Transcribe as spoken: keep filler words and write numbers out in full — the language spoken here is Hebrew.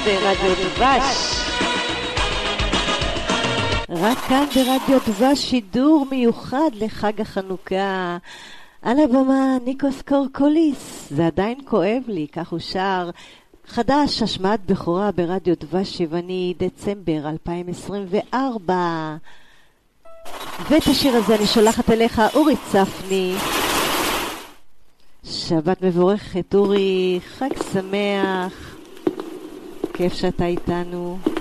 ברדיו דבש. רק כאן ברדיו דבש שידור מיוחד לחג החנוכה. על הבמה ניקוס קורקוליס, זה עדיין כואב לי, כך הוא שר. חדש, השמעת בכורה ברדיו דבש שיווני, דצמבר אלפיים עשרים וארבע. ואת השיר הזה אני שולחת אליך, אורי צפני. שבת מבורכת אורי, חג שמח, כיף שאתה איתנו.